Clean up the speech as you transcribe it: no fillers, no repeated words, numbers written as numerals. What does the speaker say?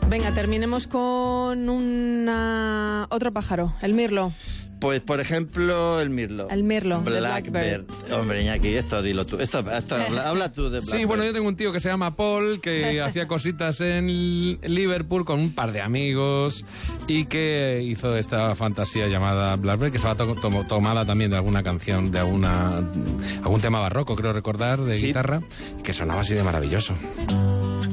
Venga, terminemos con otro pájaro, el mirlo. Pues, por ejemplo, el mirlo. El mirlo, Blackbird. Hombre, Iñaki, esto dilo tú. Habla tú de Blackbird. Sí, bueno, yo tengo un tío que se llama Paul, que hacía cositas en Liverpool con un par de amigos y que hizo esta fantasía llamada Blackbird, que estaba tomada también de alguna canción, de algún tema barroco, creo recordar, de guitarra, que sonaba así de maravilloso.